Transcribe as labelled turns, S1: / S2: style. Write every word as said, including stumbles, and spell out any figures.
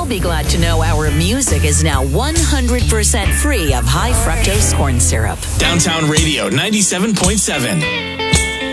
S1: You'll be glad to know our music is now one hundred percent free of high fructose corn syrup.
S2: Downtown Radio ninety-seven point seven.